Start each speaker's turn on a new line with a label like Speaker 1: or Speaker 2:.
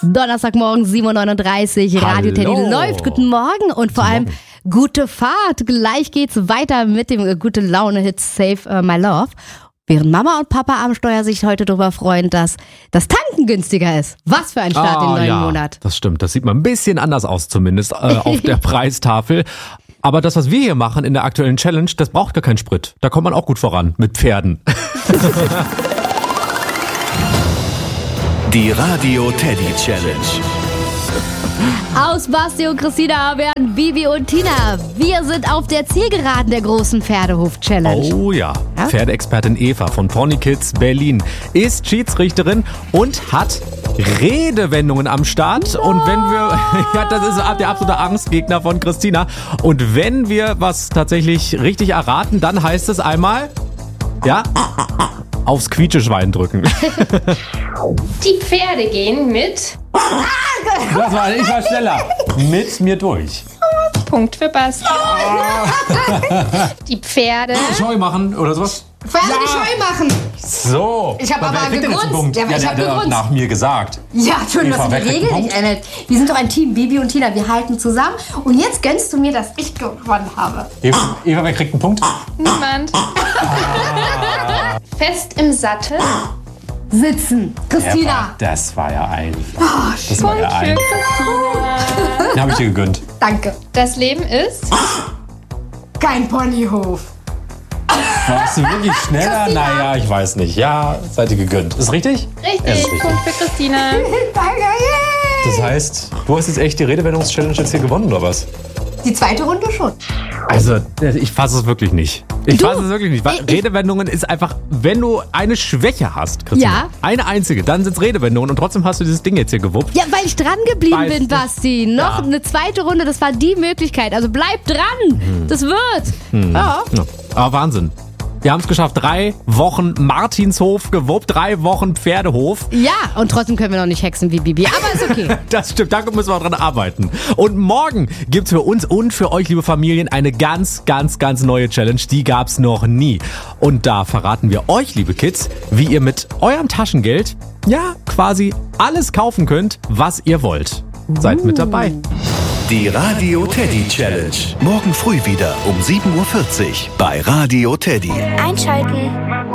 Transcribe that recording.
Speaker 1: Donnerstagmorgen 7.39 Uhr. Radio Teddy läuft. Guten Morgen und vor allem gute Fahrt. Gleich geht's weiter mit dem gute Laune-Hit Save My Love. Während Mama und Papa am Steuer sich heute darüber freuen, dass das Tanken günstiger ist. Was für ein Start in den neuen Monat.
Speaker 2: Das stimmt, das sieht mal ein bisschen anders aus zumindest auf der Preistafel. Aber das, was wir hier machen in der aktuellen Challenge, das braucht gar keinen Sprit. Da kommt man auch gut voran mit Pferden.
Speaker 3: Die Radio Teddy Challenge.
Speaker 1: Aus Basti und Christina werden Bibi und Tina. Wir sind auf der Zielgeraden der großen Pferdehof-Challenge.
Speaker 2: Oh ja, Pferdeexpertin Eva von Pony Kids Berlin ist Schiedsrichterin und hat Redewendungen am Start. No. Und wenn wir, ja, das ist der absolute Angstgegner von Christina. Und wenn wir was tatsächlich richtig erraten, dann heißt es einmal, ja, aufs Quietscheschwein drücken.
Speaker 4: Die Pferde gehen mit...
Speaker 2: Ich war schneller. Mit mir durch.
Speaker 4: Punkt für Basti. Die Pferde...
Speaker 2: Scheu machen oder sowas?
Speaker 1: Pferde die Scheu machen.
Speaker 2: So.
Speaker 1: Ich habe aber gegrunzt.
Speaker 2: Ja, ich habe gegrunzt. Nach mir gesagt.
Speaker 1: Ja, schön, dass du die Regel nicht ändert. Wir sind doch ein Team, Bibi und Tina. Wir halten zusammen. Und jetzt gönnst du mir, dass ich gewonnen habe.
Speaker 2: Eva, wer kriegt einen Punkt?
Speaker 4: Niemand. Fest im Sattel.
Speaker 1: Sitzen. Christina.
Speaker 2: Das war ja einfach.
Speaker 4: Das war ja für Christina.
Speaker 2: Den habe ich dir gegönnt.
Speaker 1: Danke.
Speaker 4: Das Leben ist...
Speaker 1: Kein Ponyhof.
Speaker 2: Warst du wirklich schneller?
Speaker 1: Christina.
Speaker 2: Naja, ich weiß nicht. Ja, seid ihr gegönnt. Ist richtig?
Speaker 4: Richtig.
Speaker 2: Ist richtig.
Speaker 4: Punkt für Christina.
Speaker 1: Danke.
Speaker 2: Das heißt, du hast jetzt echt die Redewendungs-Challenge jetzt hier gewonnen, oder was?
Speaker 1: Die zweite Runde schon.
Speaker 2: Also, ich fasse es wirklich nicht. Ich fasse es wirklich nicht. Weil Redewendungen ist einfach, wenn du eine Schwäche hast, Christina,
Speaker 1: Ja.
Speaker 2: eine einzige, dann sind es Redewendungen und trotzdem hast du dieses Ding jetzt hier gewuppt.
Speaker 1: Ja, weil ich dran geblieben
Speaker 2: Weiß
Speaker 1: bin,
Speaker 2: nicht.
Speaker 1: Basti. Noch
Speaker 2: Ja.
Speaker 1: eine zweite Runde, das war die Möglichkeit. Also bleib dran. Das wird. Ja.
Speaker 2: Ja. Aber Wahnsinn. Wir haben es geschafft. 3 Wochen Martinshof gewuppt, 3 Wochen Pferdehof.
Speaker 1: Ja, und trotzdem können wir noch nicht hexen wie Bibi. Aber ist okay.
Speaker 2: Das stimmt, da müssen wir dran arbeiten. Und morgen gibt's für uns und für euch, liebe Familien, eine ganz, ganz, ganz neue Challenge. Die gab's noch nie. Und da verraten wir euch, liebe Kids, wie ihr mit eurem Taschengeld, ja, quasi alles kaufen könnt, was ihr wollt. Seid mit dabei.
Speaker 3: Die Radio Teddy Challenge. Morgen früh wieder um 7.40 Uhr bei Radio Teddy.
Speaker 5: Einschalten.